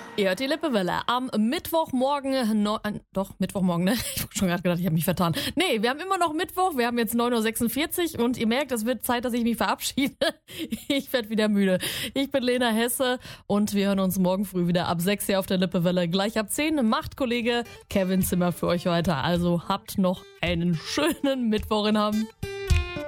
Ihr hört die Lippewelle am Mittwochmorgen, Mittwochmorgen, ne? Ich hab schon gerade gedacht, ich habe mich vertan. Nee, wir haben immer noch Mittwoch, wir haben jetzt 9.46 Uhr und ihr merkt, es wird Zeit, dass ich mich verabschiede. Ich werd wieder müde. Ich bin Lena Hesse und wir hören uns morgen früh wieder ab 6 Uhr auf der Lippewelle. Gleich ab 10 macht Kollege Kevin Zimmer für euch weiter. Also habt noch einen schönen Mittwoch in Hamm.